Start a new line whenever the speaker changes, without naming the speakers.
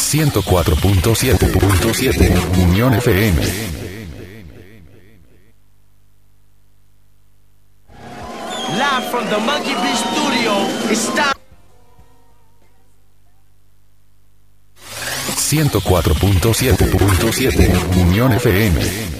104.7 Unión FM.
Live from the Monkey Beach Studio, it's time.
104.7 Unión FM.